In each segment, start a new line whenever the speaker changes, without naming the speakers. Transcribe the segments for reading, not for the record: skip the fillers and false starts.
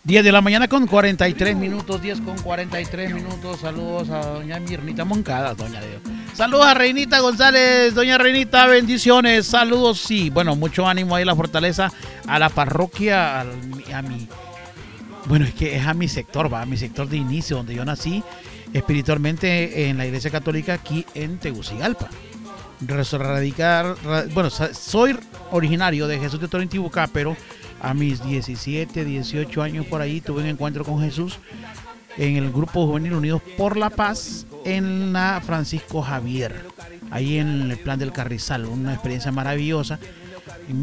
10 de la mañana con 43 minutos, 10 con 43 minutos. Saludos a doña Mirnita Moncada, doña Dios. Saludos a Reinita González, doña Reinita, bendiciones, saludos, sí, bueno, mucho ánimo ahí, la fortaleza, a la parroquia, a mi, bueno, es que es a mi sector, va, a mi sector de inicio, donde yo nací espiritualmente en la iglesia católica aquí en Tegucigalpa. Bueno, soy originario de Jesús de Torintibucá, pero a mis 17, 18 años por ahí tuve un encuentro con Jesús en el grupo juvenil Unidos por la Paz en la Francisco Javier, ahí en el Plan del Carrizal, una experiencia maravillosa. En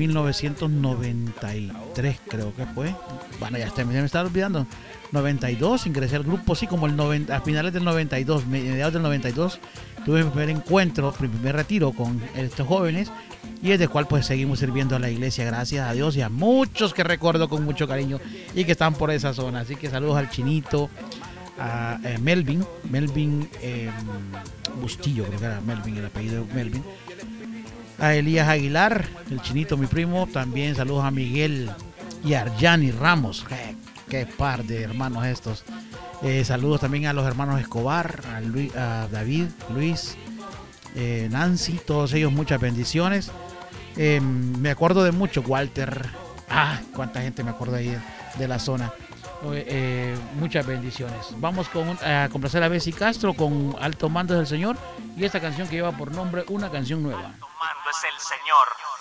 1993 creo que fue, bueno, ya me estaba olvidando, 92 ingresé al grupo, sí, como a finales del 92, mediados del 92 tuve mi primer encuentro, mi primer retiro con estos jóvenes, y desde el cual pues seguimos sirviendo a la iglesia, gracias a Dios, y a muchos que recuerdo con mucho cariño y que están por esa zona. Así que saludos al Chinito, a Melvin Bustillo, creo que era Melvin, el apellido de Melvin, a Elías Aguilar, el Chinito, mi primo, también saludos a Miguel y a Arjani Ramos, qué par de hermanos estos. Saludos también a los hermanos Escobar, a David, Luis, Nancy, todos ellos, muchas bendiciones. Me acuerdo de mucho, Walter, cuánta gente me acuerdo ahí de la zona. Muchas bendiciones. Vamos a complacer a Bessie Castro con Alto Mando del Señor y esta canción que lleva por nombre Una Canción Nueva.
Alto Mando es el Señor.